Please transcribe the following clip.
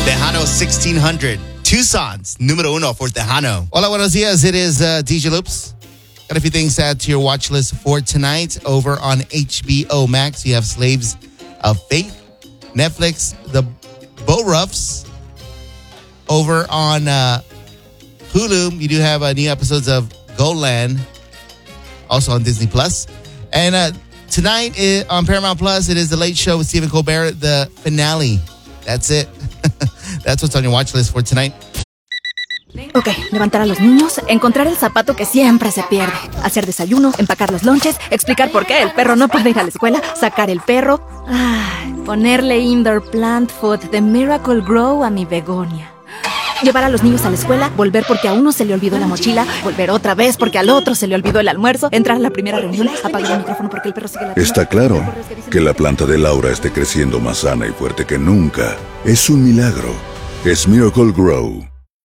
Tejano 1600. Tucson's número uno for Tejano. Hola, buenos dias. It is DJ Loops. Got a few things to add to your watch list for tonight. Over on HBO Max, you have Slaves of Faith. Netflix, The Bo Ruffs. Over on Hulu, you do have new episodes of Goldland, also on Disney Plus. And tonight on Paramount Plus, it is The Late Show with Stephen Colbert, the finale. That's it. That's what's on your watch list for tonight. Ok, levantar a los niños, encontrar el zapato que siempre se pierde, hacer desayuno, empacar los lonches, explicar por qué el perro no puede ir a la escuela, sacar el perro, ponerle indoor plant food de Miracle Grow a mi begonia. Llevar a los niños a la escuela, volver porque a uno se le olvidó la mochila, volver otra vez porque al otro se le olvidó el almuerzo, entrar a la primera reunión, apagar el micrófono porque el perro sigue ladrando. Está claro que la planta de Laura esté creciendo más sana y fuerte que nunca. Es un milagro. Es Miracle Grow.